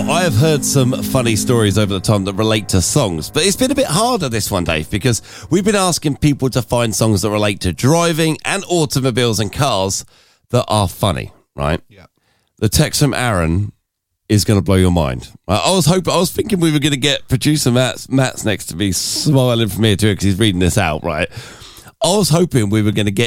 Now, I have heard some funny stories over the time that relate to songs, but it's been a bit harder this one, Dave, because we've been asking people to find songs that relate to driving and automobiles and cars that are funny, right? Yeah. The text from Aaron is going to blow your mind. I was thinking we were going to get producer Matt's next to me smiling from ear to ear because he's reading this out, right? I was hoping we were going to get